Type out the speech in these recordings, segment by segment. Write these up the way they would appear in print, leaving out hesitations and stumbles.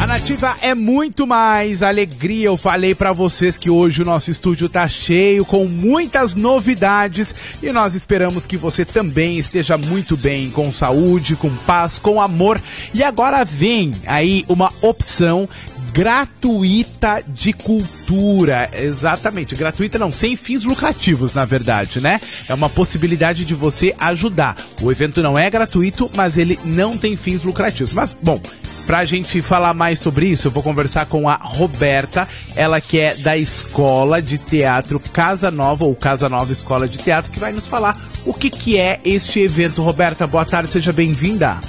Nativa é muito mais alegria. Eu falei pra vocês que hoje o nosso estúdio tá cheio, com muitas novidades, e nós esperamos que você também esteja muito bem, com saúde, com paz, com amor. E agora vem aí uma opção gratuita de cultura. Exatamente, gratuita não, sem fins lucrativos, na verdade, né? É uma possibilidade de você ajudar. O evento não é gratuito, mas ele não tem fins lucrativos. Mas, bom, pra gente falar mais sobre isso, eu vou conversar com a Roberta, ela que é da Escola de Teatro Casa Nova, ou Casa Nova Escola de Teatro, que vai nos falar o que é este evento. Roberta, boa tarde, seja bem-vinda.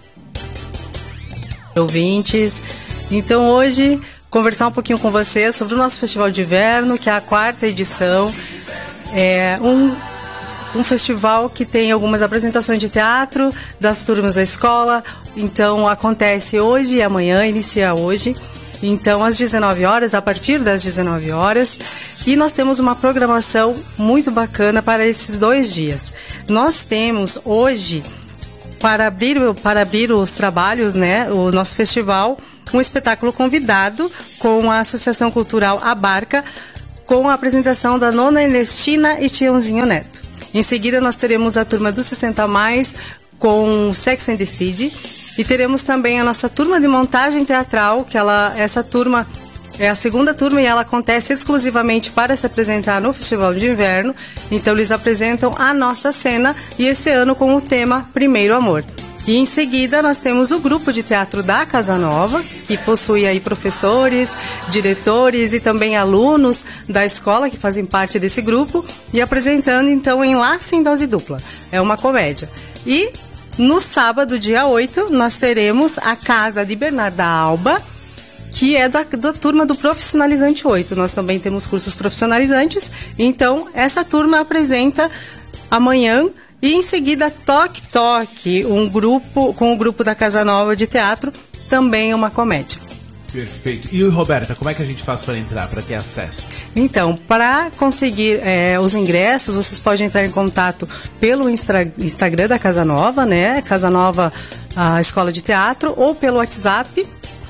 Ouvintes, então hoje conversar um pouquinho com vocês sobre o nosso Festival de Inverno, que é a 4ª edição. É um festival que tem algumas apresentações de teatro das turmas da escola. Então acontece hoje e amanhã, inicia hoje. Então às 19 horas, a partir das 19 horas. E nós temos uma programação muito bacana para esses 2 dias. Nós temos hoje, para abrir os trabalhos, né, o nosso festival, um espetáculo convidado com a Associação Cultural A Barca, com a apresentação da Nona Ernestina e Tiãozinho Neto. Em seguida, nós teremos a turma dos 60+, com Sex and the City, e teremos também a nossa turma de montagem teatral, que essa turma é a 2ª turma e ela acontece exclusivamente para se apresentar no Festival de Inverno. Então, eles apresentam a nossa cena, e esse ano com o tema Primeiro Amor. E em seguida nós temos o grupo de teatro da Casa Nova, que possui aí professores, diretores e também alunos da escola que fazem parte desse grupo, e apresentando então Enlace em Dose Dupla. É uma comédia. E no sábado, dia 8, nós teremos a Casa de Bernarda Alba, que é da turma do Profissionalizante 8. Nós também temos cursos profissionalizantes, então essa turma apresenta amanhã. E em seguida, Toque Toque, com o grupo da Casa Nova de Teatro, também uma comédia. Perfeito. E Roberta, como é que a gente faz para entrar, para ter acesso? Então, para conseguir os ingressos, vocês podem entrar em contato pelo Instagram da Casa Nova, né? Casa Nova, a Escola de Teatro, ou pelo WhatsApp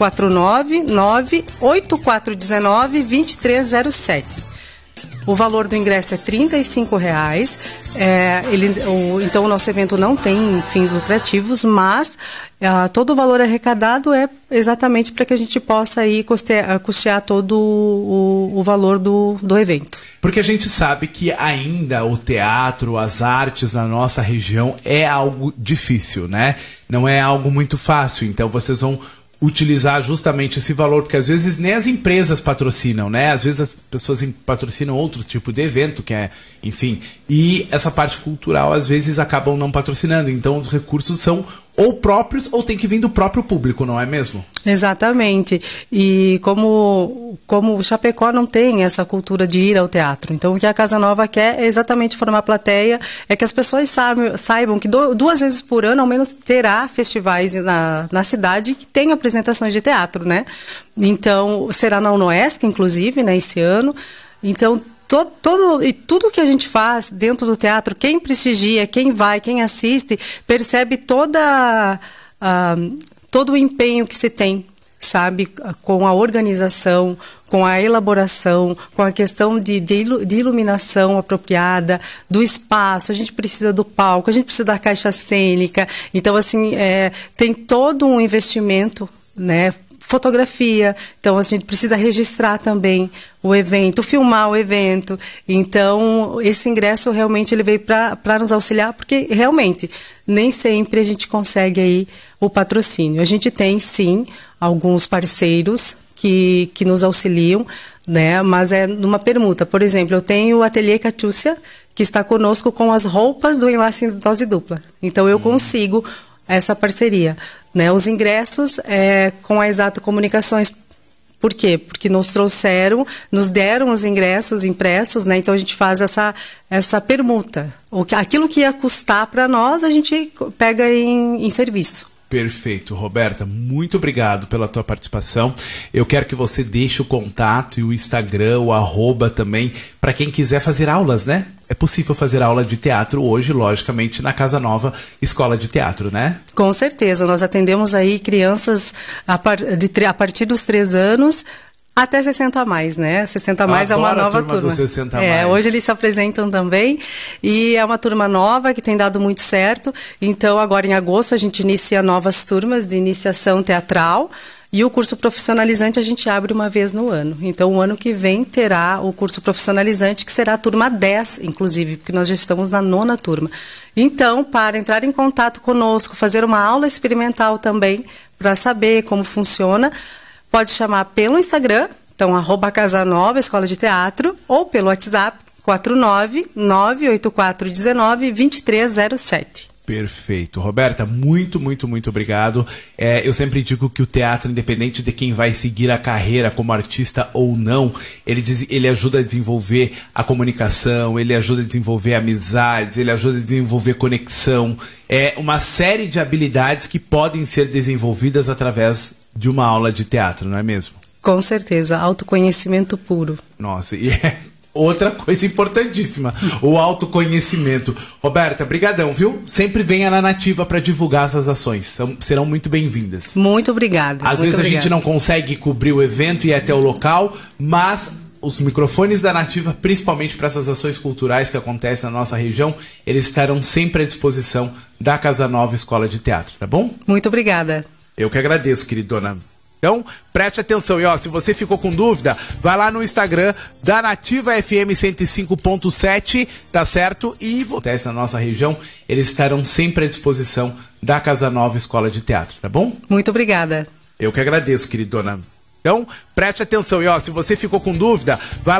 499-8419-2307. O valor do ingresso é R$ 35. Então, o nosso evento não tem fins lucrativos, mas todo o valor arrecadado é exatamente para que a gente possa aí custear todo o valor do evento. Porque a gente sabe que ainda o teatro, as artes na nossa região é algo difícil, né? Não é algo muito fácil, então vocês vão utilizar justamente esse valor, porque às vezes nem as empresas patrocinam, né? Às vezes as pessoas patrocinam outro tipo de evento, que é, enfim, e essa parte cultural às vezes acabam não patrocinando, então os recursos são ou próprios ou tem que vir do próprio público, não é mesmo? Exatamente. E como o Chapecó não tem essa cultura de ir ao teatro, então o que a Casa Nova quer é exatamente formar plateia, é que as pessoas saibam que 2 vezes por ano, ao menos, terá festivais na cidade que tem apresentações de teatro, né? Então, será na UNOESC, inclusive, né, esse ano. Então, tudo que a gente faz dentro do teatro, quem prestigia, quem vai, quem assiste, percebe todo o empenho que se tem, sabe, com a organização, com a elaboração, com a questão de iluminação apropriada, do espaço. A gente precisa do palco, a gente precisa da caixa cênica. Então, assim, tem todo um investimento, né? Fotografia, então a gente precisa registrar também o evento, filmar o evento. Então esse ingresso realmente ele veio para nos auxiliar, porque realmente nem sempre a gente consegue aí o patrocínio. A gente tem sim alguns parceiros que nos auxiliam, né? Mas é numa permuta. Por exemplo, eu tenho o Ateliê Catiúcia, que está conosco com as roupas do Enlace em Dose Dupla. Então eu consigo essa parceria, né? Os ingressos com a Exato Comunicações. Por quê? Porque nos deram os ingressos impressos, né? Então a gente faz essa permuta. Aquilo que ia custar para nós, a gente pega em serviço. Perfeito, Roberta, muito obrigado pela tua participação. Eu quero que você deixe o contato e o Instagram, o @ também, para quem quiser fazer aulas, né? é possível fazer aula de teatro hoje, logicamente, na Casa Nova Escola de Teatro, né? Com certeza, nós atendemos aí crianças a partir dos 3 anos até 60 a mais, né? 60 a mais é uma nova turma. Do 60 a mais. Hoje eles se apresentam também e é uma turma nova que tem dado muito certo. Então, agora em agosto a gente inicia novas turmas de iniciação teatral. E o curso profissionalizante a gente abre uma vez no ano. Então, o ano que vem terá o curso profissionalizante, que será a turma 10, inclusive, porque nós já estamos na 9ª turma. Então, para entrar em contato conosco, fazer uma aula experimental também, para saber como funciona, pode chamar pelo Instagram, então, @Casanova Escola de Teatro, ou pelo WhatsApp, 49984192307. Perfeito. Roberta, muito obrigado. Eu sempre digo que o teatro, independente de quem vai seguir a carreira como artista ou não, ele ajuda a desenvolver a comunicação, ele ajuda a desenvolver amizades, ele ajuda a desenvolver conexão. É uma série de habilidades que podem ser desenvolvidas através de uma aula de teatro, não é mesmo? Com certeza, autoconhecimento puro. Nossa, e outra coisa importantíssima, o autoconhecimento. Roberta, brigadão, viu? Sempre venha na Nativa para divulgar essas ações. Serão muito bem-vindas. Muito obrigada. Às vezes a gente não consegue cobrir o evento e ir até o local, mas os microfones da Nativa, principalmente para essas ações culturais que acontecem na nossa região, eles estarão sempre à disposição da Casa Nova Escola de Teatro, tá bom? Muito obrigada. Eu que agradeço, queridona. Então, preste atenção. E ó, se você ficou com dúvida, vai lá no Instagram da Nativa FM 105.7, tá certo? E acontece na nossa região, eles estarão sempre à disposição da Casa Nova Escola de Teatro, tá bom? Muito obrigada. Eu que agradeço, queridona. Então, preste atenção. E ó, se você ficou com dúvida, vai lá